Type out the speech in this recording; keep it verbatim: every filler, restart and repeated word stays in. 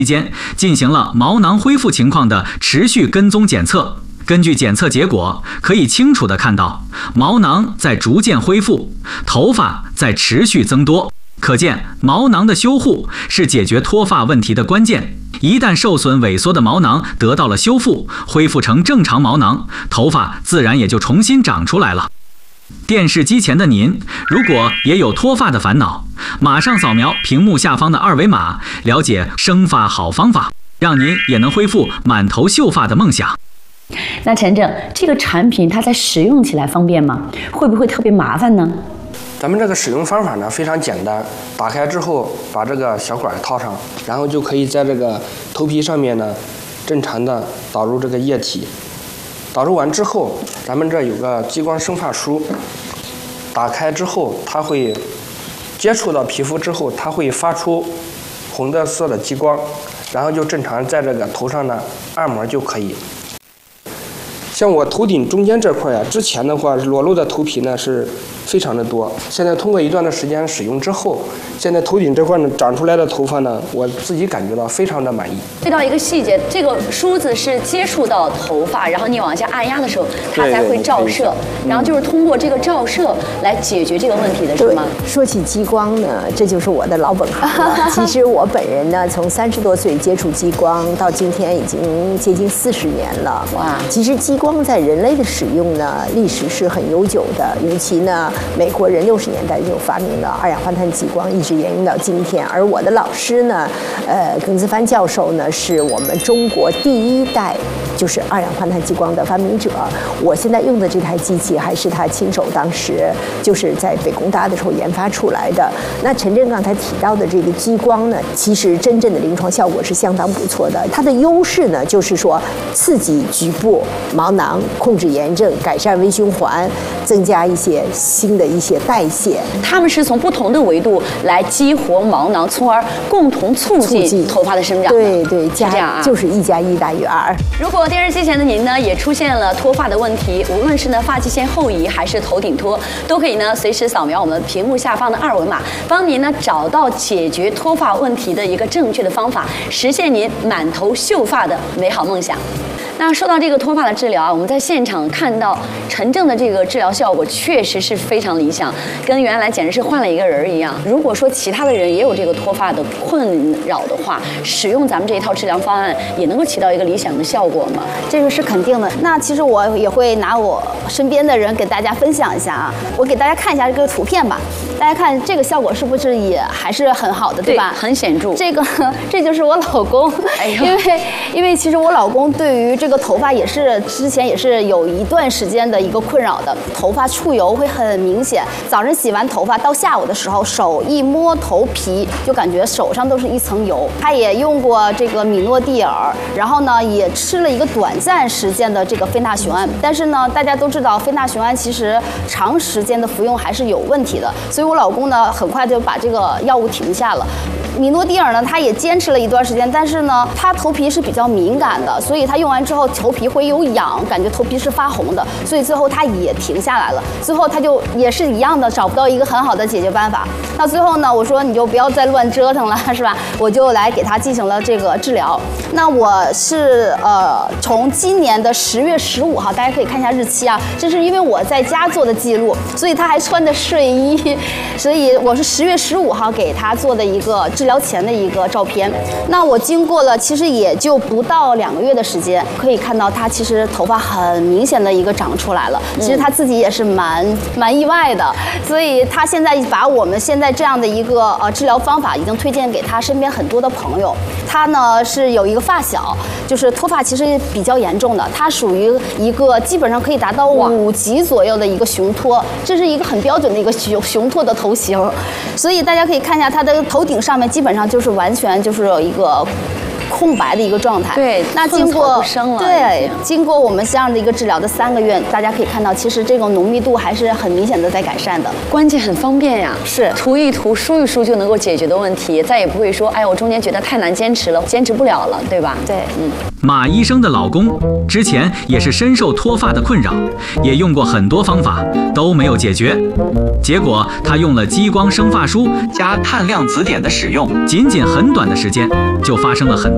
期间进行了毛囊恢复情况的持续跟踪检测。根据检测结果，可以清楚地看到毛囊在逐渐恢复，头发在持续增多。可见，毛囊的修护是解决脱发问题的关键。一旦受损萎缩的毛囊得到了修复，恢复成正常毛囊，头发自然也就重新长出来了。电视机前的您，如果也有脱发的烦恼，马上扫描屏幕下方的二维码，了解生发好方法，让您也能恢复满头秀发的梦想。 那陈正，这个产品它在使用起来方便吗？会不会特别麻烦呢？ 咱们这个使用方法呢非常简单，打开之后把这个小管套上，然后就可以在这个头皮上面呢正常的导入这个液体。导入完之后，咱们这有个激光生发梳，打开之后它会接触到皮肤之后，它会发出红的色的激光，然后就正常在这个头上呢按摩就可以。像我头顶中间这块呀，之前的话裸露的头皮呢是非常的多，现在通过一段的时间使用之后，现在头顶这块呢长出来的头发呢，我自己感觉到非常的满意。 注意到一个细节，这个梳子是接触到头发，然后你往下按压的时候，它才会照射，然后就是通过这个照射来解决这个问题的，是吗？ 说起激光呢，这就是我的老本行了。其实我本人呢，从三十多岁接触激光到今天已经接近四十年了。哇！其实激光在人类的使用呢，历史是很悠久的，尤其呢，美国人六十年代就发明了二氧化碳激光，一直沿用到今天。而我的老师呢，呃，耿自帆教授呢，是我们中国第一代就是二氧化碳激光的发明者。我现在用的这台机器还是他亲手当时就是在北工大的时候研发出来的。那陈正刚才提到的这个激光呢，其实真正的临床效果是相当不错的。它的优势呢，就是说刺激局部毛囊，控制炎症，改善微循环，增加一些新的一些代谢。 他们是从不同的维度来激活毛囊，从而共同促进头发的生长。 对对，加这样啊， 就是一加一大于二。 如果电视机前的您呢也出现了脱发的问题，无论是呢发际线后移还是头顶脱，都可以呢随时扫描我们屏幕下方的二维码，帮您呢找到解决脱发问题的一个正确的方法，实现您满头秀发的美好梦想。那说到这个脱发的治疗啊，我们在现场看到陈正的这个治疗效果确实是非常理想，跟原来简直是换了一个人一样。如果说其他的人也有这个脱发的困扰的话，使用咱们这一套治疗方案也能够起到一个理想的效果吗？ 这个是肯定的。那其实我也会拿我身边的人给大家分享一下啊，我给大家看一下这个图片吧，大家看这个效果是不是也还是很好的，对吧？ 对，很显著。 这个这就是我老公， 哎呦， 因为因为其实我老公对于这个头发也是之前也是有一段时间的一个困扰的，头发出油会很明显，早上洗完头发到下午的时候，手一摸头皮就感觉手上都是一层油。他也用过这个米诺地尔，然后呢也吃了一个短暂时间的这个非那雄胺，但是呢大家都知道非那雄胺其实长时间的服用还是有问题的，所以我老公呢很快就把这个药物停下了。米诺地尔呢，他也坚持了一段时间，但是呢，他头皮是比较敏感的，所以他用完之后头皮会有痒，感觉头皮是发红的，所以最后他也停下来了。最后他就也是一样的，找不到一个很好的解决办法。那最后呢，我说你就不要再乱折腾了，是吧？我就来给他进行了这个治疗。那我是呃，从今年的十月十五号，大家可以看一下日期啊，这是因为我在家做的记录，所以他还穿的睡衣，所以我是十月十五号给他做的一个治疗前的一个照片。那我经过了其实也就不到两个月的时间，可以看到他其实头发很明显的一个长出来了，其实他自己也是蛮蛮意外的，所以他现在把我们现在这样的一个呃治疗方法已经推荐给他身边很多的朋友。他呢是有一个发小，就是脱发其实比较严重的，他属于一个基本上可以达到五级左右的一个雄脱，这是一个很标准的一个雄雄脱的头型，所以大家可以看一下他的头顶上面基本上就是完全就是有一个空白的一个状态。 对， 那经过对经过我们这样的一个治疗的三个月，大家可以看到，其实这个浓密度还是很明显的在改善的。 关键很方便呀， 是涂一涂、梳一梳就能够解决的问题，再也不会说，哎，我中间觉得太难坚持了，坚持不了了，对吧？ 对， 嗯。 马医生的老公之前也是深受脱发的困扰，也用过很多方法都没有解决，结果他用了激光生发梳加碳量紫碘的使用，仅仅很短的时间就发生了很